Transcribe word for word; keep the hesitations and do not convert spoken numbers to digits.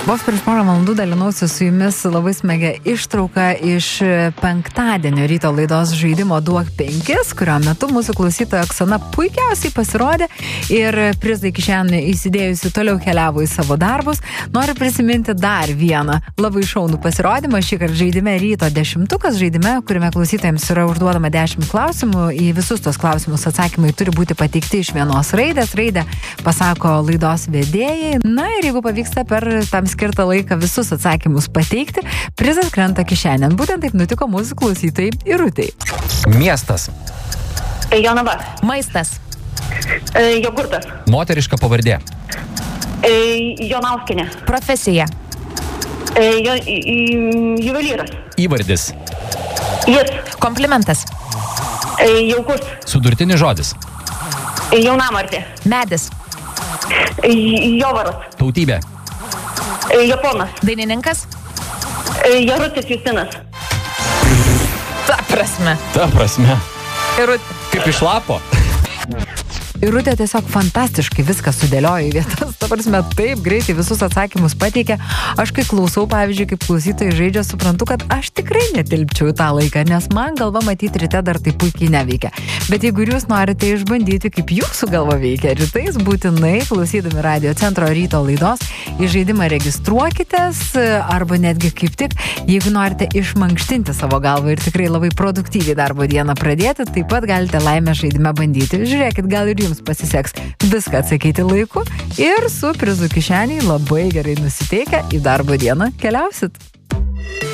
Vos prieš porą valandų dalinausi su jumis labai smagia ištrauka iš penktadienio ryto laidos žaidimo Duok penkis, kurio metu mūsų klausytoja Oksana puikiausiai pasirodė ir prizai kišenį įsidėjusi toliau keliavo į savo darbus. Noriu prisiminti dar vieną labai šaunų pasirodymą. Šįkart žaidime ryto dešimtukas, žaidime, kuriame klausytojams yra užduodama dešimt klausimų. Į visus tos klausimus atsakymai turi būti pateikti iš vienos raidės. Raidę pasako laidos vedėjai. Na ir jeigu pavyksta per tam skirtą laiką visus atsakymus pateikti, prizas krenta kišenėn. Būtent taip nutiko mūsų klausytojai Irutei. Miestas. Jonava. Maistas. E, jogurtas. Moteriška pavardė. E, Jonauskienė. Profesija. E, jo, i, juvelyras. Įvardis. Jis. Komplimentas. E, jaukus. Sudurtinis žodis. E, jaunamartė. Medis. E, jovaras. Tautybė. E, japonas. Dainininkas. E, Jarutis Justinas. Ta prasme. Ta prasme. Irutė. Kaip iš lapo. Irutė tiesiog fantastiškai viską sudėliojo į vietas. Ta prasme, taip greitai visus atsakymus pateikė. Aš kai klausau, pavyzdžiui, kaip klausytojai žaidžia, suprantu, kad aš tikrai netilpčiau į tą laiką, nes man galva matyti ryte dar tai puikiai neveikia. Bet jeigu jūs norite išbandyti, kaip jūsų galva veikia rytais, būtinai klausydami Radio Centro ryto laidos į žaidimą registruokitės arba netgi kaip tik, jeigu norite išmankštinti savo galvą ir tikrai labai produktyviai darbo dieną pradėti, taip pat galite laimę žaidime bandyti. Žiūrėkit, gal ir jums pasiseks viską atsakyti laiku ir su prizu kišeniai labai gerai nusiteikę į darbo dieną keliausit.